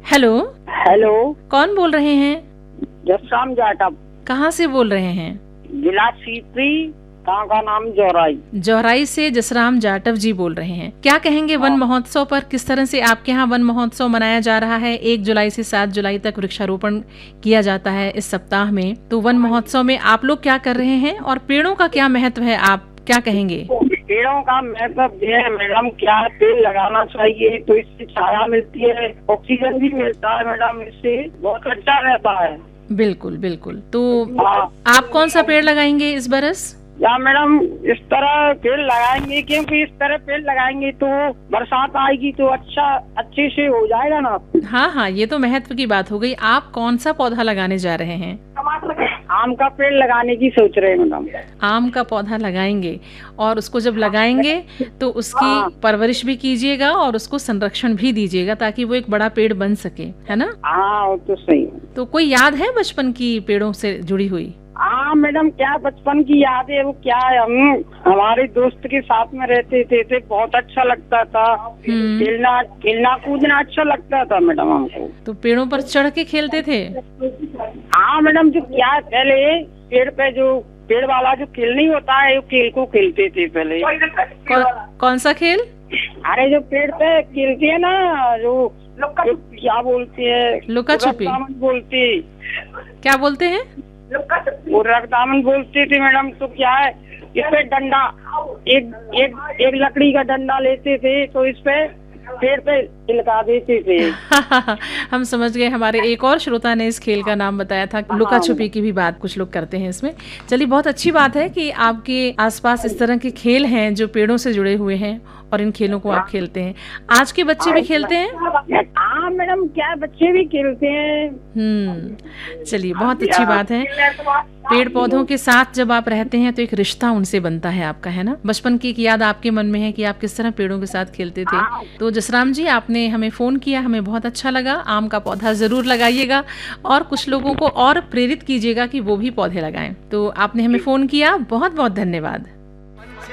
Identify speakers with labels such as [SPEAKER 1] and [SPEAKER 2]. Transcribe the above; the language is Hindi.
[SPEAKER 1] हेलो।
[SPEAKER 2] हेलो,
[SPEAKER 1] कौन बोल रहे हैं?
[SPEAKER 2] जसराम जाटव।
[SPEAKER 1] कहाँ से बोल रहे हैं?
[SPEAKER 2] जिला सीपरी, गाँव का नाम जौराई।
[SPEAKER 1] जौराई से जसराम जाटव जी बोल रहे हैं। क्या कहेंगे वन महोत्सव पर? किस तरह से आपके यहाँ वन महोत्सव मनाया जा रहा है? 1 जुलाई से 7 जुलाई तक वृक्षारोपण किया जाता है इस सप्ताह में। तो वन महोत्सव में आप लोग क्या कर रहे हैं और पेड़ों का क्या महत्व है, आप क्या कहेंगे?
[SPEAKER 2] पेड़ों का महत्व ये है मैडम, क्या पेड़ लगाना चाहिए, तो इससे छाया मिलती है, ऑक्सीजन भी मिलता है मैडम, इससे बहुत अच्छा रहता है।
[SPEAKER 1] बिल्कुल बिल्कुल। तो आप कौन सा पेड़ लगाएंगे इस बरस?
[SPEAKER 2] या मैडम इस तरह पेड़ लगाएंगे, क्योंकि इस तरह पेड़ लगाएंगे तो बरसात आएगी तो अच्छे से हो जाएगा ना।
[SPEAKER 1] हाँ हाँ, ये तो महत्व की बात हो गई। आप कौन सा पौधा लगाने जा रहे हैं?
[SPEAKER 2] आम का पेड़ लगाने की सोच रहे हैं मैडम।
[SPEAKER 1] आम का पौधा लगाएंगे, और उसको जब लगाएंगे तो उसकी परवरिश भी कीजिएगा और उसको संरक्षण भी दीजिएगा ताकि वो एक बड़ा पेड़ बन सके, है ना?
[SPEAKER 2] हाँ, वो तो सही है।
[SPEAKER 1] तो कोई याद है बचपन की पेड़ों से जुड़ी हुई?
[SPEAKER 2] हाँ मैडम, क्या बचपन की याद है, वो क्या है, हम हमारे दोस्त के साथ में रहते थे बहुत अच्छा लगता था। खेलना कूदना अच्छा लगता था मैडम हमको।
[SPEAKER 1] तो पेड़ों पर चढ़ के खेलते थे?
[SPEAKER 2] हाँ मैडम, जो क्या पहले पेड़ पे जो पेड़ वाला जो खेल नहीं होता है, वो खेल को खेलते थे पहले।
[SPEAKER 1] कौन सा खेल?
[SPEAKER 2] अरे जो पेड़ पे खेलते है ना, जो क्या बोलते है,
[SPEAKER 1] लुका छुपी
[SPEAKER 2] बोलते।
[SPEAKER 1] क्या बोलते हैं?
[SPEAKER 2] वो रक्तामन बोलते थे मैडम। तो क्या है, इस पे डंडा, एक लकड़ी का डंडा लेते थे, तो इस पे पेड़ पे चिलका देते थे।
[SPEAKER 1] हम समझ गए। हमारे एक और श्रोता ने इस खेल का नाम बताया था। लुका छुपी की भी बात कुछ लोग करते हैं इसमें। चलिए, बहुत अच्छी बात है कि आपके आसपास इस तरह के खेल हैं जो पेड़ों से जुड़े हुए हैं और इन खेलों को आप खेलते हैं। आज के बच्चे भी खेलते हैं?
[SPEAKER 2] हाँ मैडम, क्या बच्चे भी खेलते हैं।
[SPEAKER 1] चलिए, बहुत अच्छी बात है। पेड़ पौधों के साथ जब आप रहते हैं तो एक रिश्ता उनसे बनता है आपका, है ना? बचपन की एक याद आपके मन में है कि आप किस तरह पेड़ों के साथ खेलते थे। तो जसराम जी, आपने हमें फोन किया, हमें बहुत अच्छा लगा। आम का पौधा जरूर लगाइएगा और कुछ लोगों को और प्रेरित कीजिएगा कि वो भी पौधे लगाएं। तो आपने हमें फोन किया, बहुत बहुत धन्यवाद।